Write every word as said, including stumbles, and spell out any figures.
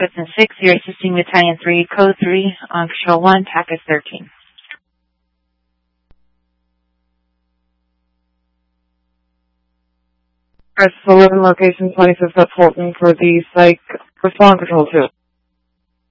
Business six, you're assisting Battalion three, Code three, on Control one, T A C is thirteen. Press eleven, location twenty-fifth at Fulton for the Psych Respond Control two.